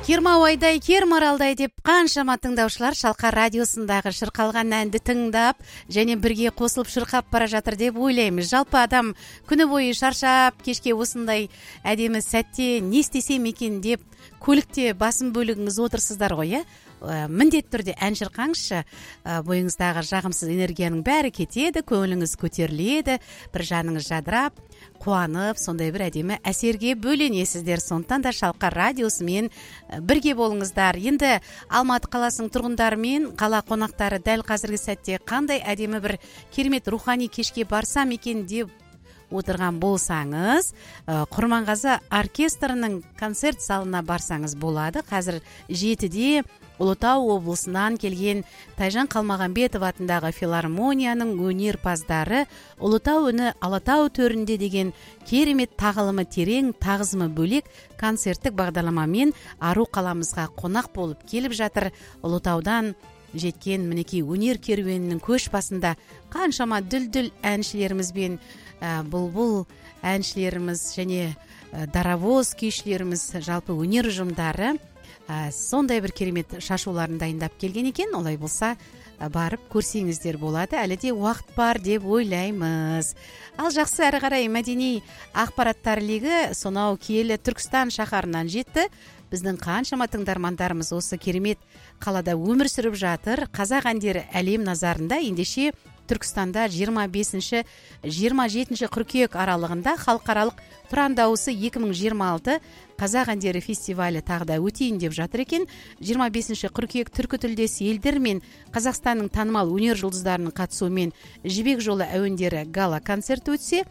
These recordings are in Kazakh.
Кермауайдай, Кермаралдай деп қаншама тыңдаушылар Шалқар радиосындағы шырқалған әнді тыңдап, және бірге қосылып шырқап бара жатыр деп ойлаймыз. Жалпы адам күні бойы шаршап, кешке осындай әдемі сәтте не істесем екен деп көлікте басым бөлігіңіз отырсыздар ғой, міндетті түрде ән шырқаңызшы. Бойыңыздағы жағымсыз энергияның бәрі кетеді, көңіліңіз көтеріледі, бір жаныңыз жадырап, қуанып, сондай бір әдемі әсерге бөленесіздер. Сондықтан да Шалқар радиосымен бірге болыңыздар. Енді Алматы қаласының тұрғындары мен қала қонақтары дәл қазіргі сәтте қандай әдемі бір керемет рухани кешке барсам екен деп отырған болсаңыз, Құрманғазы оркестрінің концерт залына барсаңыз болады. Қазір 7-де Ұлытау облысынан келген Тайжан Қалмағанбетов атындағы филармонияның өнерпаздары Ұлытау үні Алатау төрінде деген керемет тағылымы терең, тағзымы бөлек концерттік бағдарламамен Ару қаламызға қонақ болып келіп жатыр. Ұлытаудан жеткен мінекей өнер керуенінің көш басында қаншама дүлдүл әншілеріміз бен бұлбұл әншілеріміз және дарабоз күйшілеріміз, жалпы өнер ұжымдары сондай бір керемет шашуларын дайындап келген екен. Олай болса барып көрсеңіздер болады. Әлі де уақыт бар деп ойлаймыз. Ал жақсы, әрі қарай мәдени ақпараттар легі сонау киелі Түркістан шаһарынан жетті. Біздің қаншама тыңдармандарымыз осы керемет қалада өмір сүріп жатыр. Қазақ әндері әлем назарында. Ендеше Түркістанда 25-27 қыркүйек аралығында халықаралық тұран дауысы 2026 қазақ әндері фестивалі тағы да өтейін деп жатыр екен. 25 қыркүйек түркі тілдес елдер мен Қазақстанның танымал өнер жұлдыздарының қатысуымен Жібек жолы әуендері гала концерт өтсе,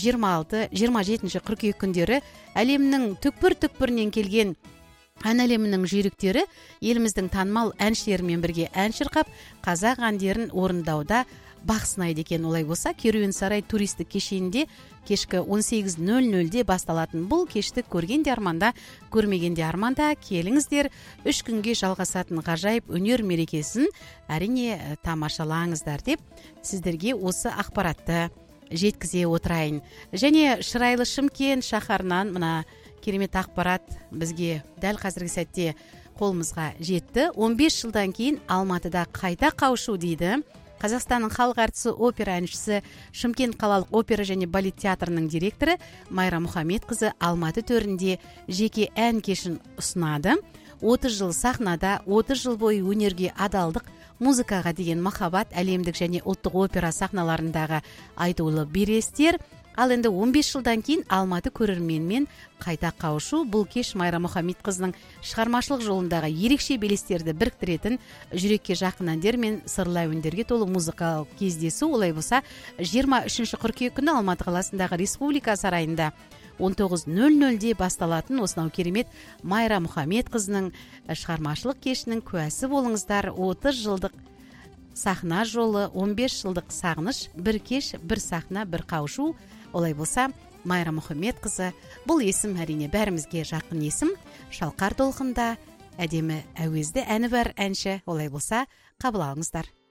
26-27 қыркүйек күндері әлемнің түкпір-түкпірінен келген ән әлемінің жүйріктері еліміздің танымал әншілерімен бірге ән шырқап, қазақ әндерін орындауда бақ сынайды екен. Олай болса, Керуен сарай туристік кешенінде кешкі 18:00-де басталатын бұл кешті көргенде арманда, көрмегенде арманда, келіңіздер. 3 күнге жалғасатын ғажайып өнер мерекесін әрине тамашалаңыздар деп сіздерге осы ақпаратты жеткізе отырайын. Және шырайлы Шымкент шаһарынан мына керемет ақпарат бізге дәл қазіргі сәтте қолымызға жетті. 15 жылдан кейін Алматыда қайта қауышу дейді. Қазақстанның халық әртісі, опера әншісі, Шымкент қалалық опера және балет театрының директоры Майра Мұхамедқызы Алматы төрінде жеке ән кешін ұсынады. 30 жыл сахнада, 30 жыл бойы өнерге адалдық, музыкаға деген махаббат, әлемдік және ұлттық опера сахналарындағы айтулы белестер. Ал енді 15 жылдан кейін Алматы көрерменмен қайта қауышу. Бұл кеш Майра Мұхамедқызының шығармашылық жолындағы ерекше белестерді біріктіретін, жүрекке жақын әндер мен сырлы әуендерге толы музыкалық кездесу. Олай болса, 23 қыркүйек күні Алматы қаласындағы Республика сарайында 19:00-де басталатын осынау керемет Майра Мұхамедқызының шығармашылық кешінің куәсі болыңыздар. 30 жылдық сахна жолы, 15 жылдық сағыныш, бір кеш, бір сахна, бір қауышу. Олай болса, Майра Мұхамедқызы, бұл есім әрине бәрімізге жақын есім. Шалқар толқында әдемі әуезді әні бар әнші. Олай болса, қабыл алыңыздар.